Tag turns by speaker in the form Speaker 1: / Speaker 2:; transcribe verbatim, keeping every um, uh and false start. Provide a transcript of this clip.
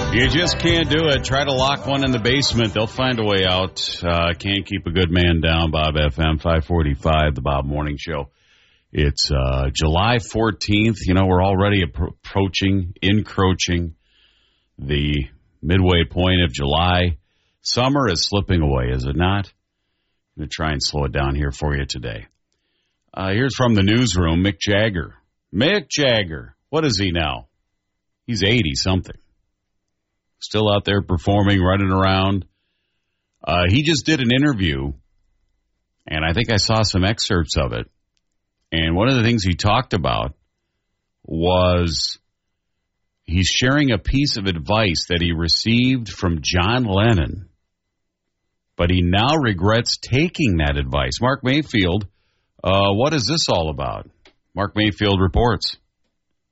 Speaker 1: You just can't do it. Try to lock one in the basement. They'll find a way out. Uh, can't keep a good man down. Bob F M five forty-five, the Bob Morning Show. It's uh, July fourteenth. You know, we're already appro- approaching, encroaching the midway point of July. Summer is slipping away, is it not? I'm going to try and slow it down here for you today. Uh, here's from the newsroom, Mick Jagger. Mick Jagger. What is he now? He's eighty-something. Still out there performing, running around. Uh, he just did an interview, and I think I saw some excerpts of it. And one of the things he talked about was he's sharing a piece of advice that he received from John Lennon, but he now regrets taking that advice. Mark Mayfield, uh, what is this all about? Mark Mayfield reports.